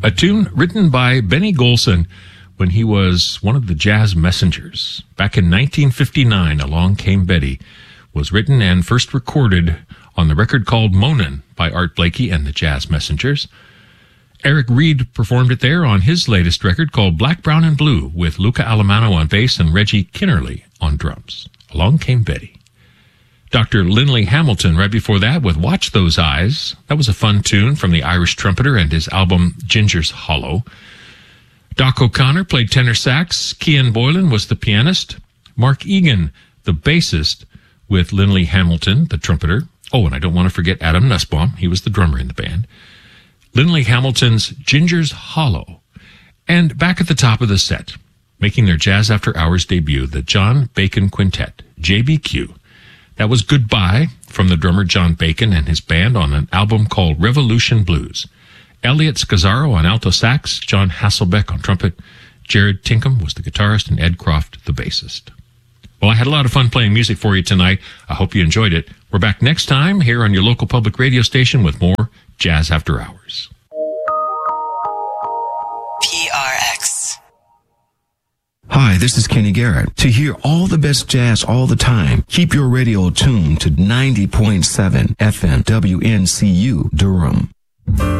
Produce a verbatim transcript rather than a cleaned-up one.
a tune written by Benny Golson when he was one of the Jazz Messengers. Back in nineteen fifty-nine, Along Came Betty was written and first recorded on the record called Moanin' by Art Blakey and the Jazz Messengers. Eric Reed performed it there on his latest record called Black, Brown, and Blue with Luca Alamano on bass and Reggie Kinnerly on drums. Along Came Betty. Doctor Linley Hamilton right before that with Watch Those Eyes. That was a fun tune from the Irish trumpeter and his album Ginger's Hollow. Doc O'Connor played tenor sax. Cian Boylan was the pianist. Mark Egan, the bassist, with Linley Hamilton, the trumpeter. Oh, and I don't want to forget Adam Nussbaum. He was the drummer in the band. Linley Hamilton's Ginger's Hollow. And back at the top of the set, making their Jazz After Hours debut, the John Bacon Quintet, J B Q. That was Goodbye from the drummer John Bacon and his band on an album called Revolution Blues. Elliot Scazzaro on alto sax, John Hasselbeck on trumpet, Jared Tinkham was the guitarist, and Ed Croft the bassist. Well, I had a lot of fun playing music for you tonight. I hope you enjoyed it. We're back next time here on your local public radio station with more Jazz After Hours. P R X. Hi, this is Kenny Garrett. To hear all the best jazz all the time, keep your radio tuned to ninety point seven F M W N C U Durham.